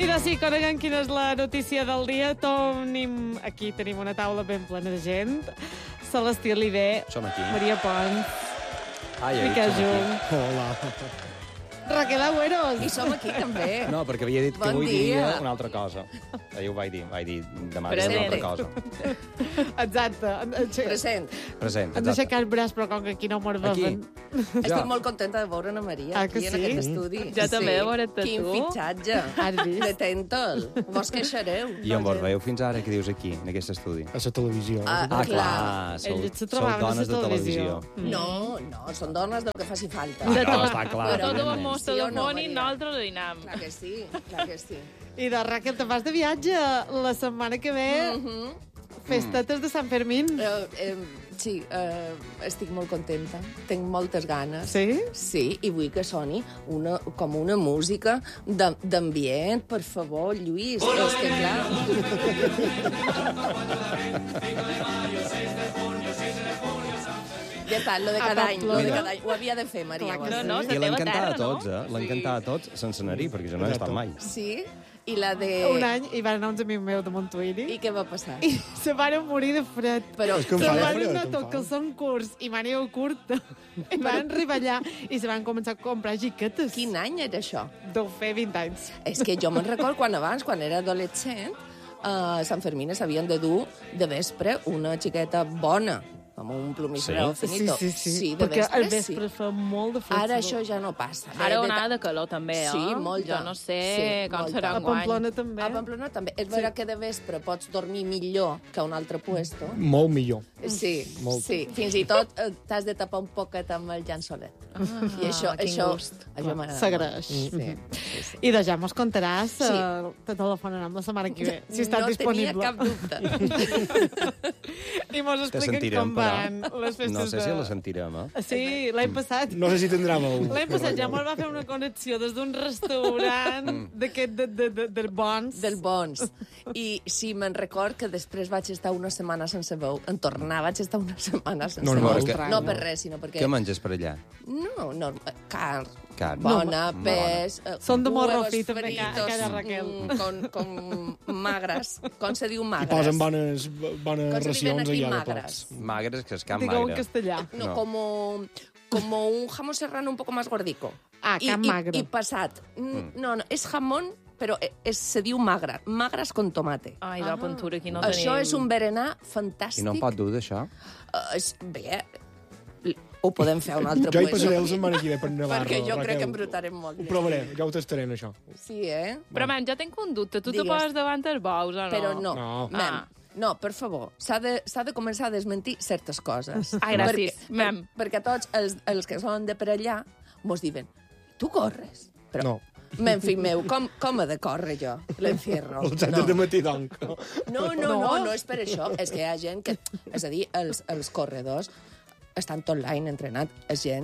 I sí, coneguem quina és la notícia del dia. Aquí tenim una taula ben plena de gent. Celestí Oliver, Som aquí. Maria Pons, Miquel Jung. Hola. Raquel Agüeros. I som aquí, també. No, perquè havia dit que Bon avui dia. diria una altra cosa. Ahir ho vaig dir demà diré una altra cosa. Exacte. Present. Present, Hem d'aixecar el braç, però com que aquí no m'ho Aquí. veuen. Estic molt contenta de veure Ana Maria Ah, que aquí en sí? aquest estudi. Jo també de veure't a Quin tu. fitxatge. Has vist? De Tental. Vos queixareu. I on vos veieu fins ara, que dius aquí, en aquest estudi? A la televisió. Ah, clar. Ells se Sou trobaven a dones la de televisió. televisió. No, són dones del que faci falta. Ah, no, està clar. Tot ho evidentment. vam Sí o no, telefoni, Maria? nosaltres dinam. Clar que sí, clar que sí. I de Raquel, te'n vas de viatge la setmana que ve. Festetes de Sant Fermín. Sí, estic molt contenta. Tinc moltes ganes. Sí? Sí, i vull que soni com una música d'ambient, per favor, Lluís. És que, clar... Ja està, lo de cada any, lo de cada any. Ho havia de fer, Maria. Clar que Bosch. No, I la l'han teva cantat a terra, tots, no? L'han cantat a tots sense anar-hi, perquè jo no he estat mai. Sí? I la de... Un any hi van anar uns amics meus de Montuïri I què va passar? i se van morir de fred. Però És que em Se fa de van fred, anar em tot fa. que són curts i màniga curta. I van arribar allà i se van començar a comprar jiquetes. quin any era això? Deu fer 20 anys. És que jo me'n record quan era adolescent, a Sant Fermín s'havien de dur de vespre una xiqueta bona, amb un plomissero finito. Sí, de perquè al vespre, vespre fa molt de fred. Ara això ja no passa. Ara ho anava de calor, també, Sí, Jo molta. no sé Sí, com molta. serà A enguany. Pamplona també. A Pamplona també. És veritat que de vespre pots dormir millor que a un altre puesto. Molt millor. Sí, Molt. sí. Fins i tot t'has de tapar un poquet amb el llençolet. I això m'agrada. S'agraeix. Sí. I de ja mos contaràs, Sí. te telefonarem la setmana que ve, si estàs no disponible. tenia cap dubte. I mos Te expliquen sentirem, com van però. les festes No sé si de... la sentirem, eh? Sí, l'any passat. No sé si tindrà veu. L'any passat ja mos va fer una connexió des d'un restaurant d'aquest de bons. Del bons. I sí, me'n record que després vaig estar una setmana sense veu. En tornar vaig estar una setmana sense Normal. veu. Que- No per res, sinó perquè... Què menges per allà? No, carn. Carn. Bona, No, pes... Són de morro huevos fi, també, fritos, aquella Raquel. con magres. Com se diu I magres? posen bones Com se diuen racions aquí allà de magres? tots. Magres, que es camp Digueu en magre. castellà. No, No. como un jamón serrano un poco más gordico. Ah, can magre. I passat. No, és jamón, però se diu magre. Magres con tomate. Ai, de pintura, aquí no Això tenim... és un berenar I fantàstic. no em pot dur d'això? Bé, ho podem fer a un altre Jo hi puesto. passaré la setmana que ve per Navarro, Perquè jo crec Raquel. que embrutarem molt. Ho provaré, ja ho tastaré, en això. Sí, eh? Però, man, jo tinc un dubte. Tu te Digues. poses davant els bous, o no? Però no. No. Mem, Ah. no, per favor, s'ha de començar a desmentir certes coses. Ai, gràcies, mem. Perquè tots els que són de per allà mos diuen, tu corres? Però, No. Men, fill meu, com he de córrer jo? L'encierro. El 7 de matí, doncs. No és per això. És que hi ha gent que... És a dir, els corredors estan tot l'any entrenat. És gent...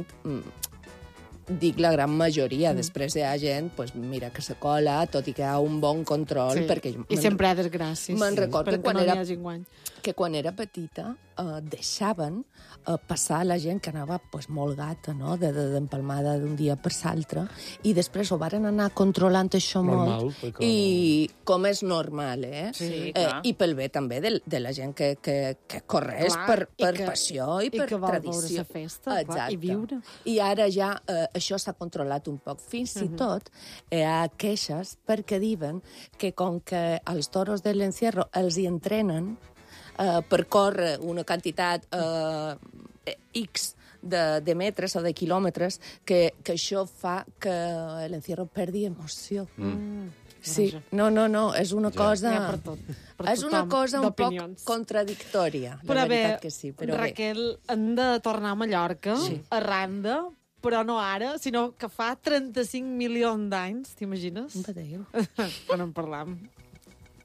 dic la gran majoria. Després hi ha gent, pues, mira, que se cola, tot i que hi ha un bon control. Perquè I sempre ha desgràcies. Me'n record que quan era petita deixaven passar la gent que anava pues, molt gata, no? d'empalmada d'un dia per l'altre, i després ho varen anar controlant això Normal, molt, perquè- i com és normal, eh? Sí, clar. I pel bé també de la gent que corres per passió i per que vol tradició. veure la festa, clar, i viure. I ara ja això s'ha controlat un poc. Fins i tot hi ha queixes perquè diuen que com que als toros de l'encierro els hi entrenen per córrer una quantitat X de metres o de quilòmetres, que això fa que l'encierro perdi emoció. Sí, no, és una cosa... N'hi ha per tot, per És una tothom, cosa un poc d'opinions. contradictòria, la Però bé, veritat que sí. Però Raquel, hem de tornar a Mallorca, a Randa, però no ara, sinó que fa 35 milions d'anys, t'imagines? Badeu. Quan en parlam.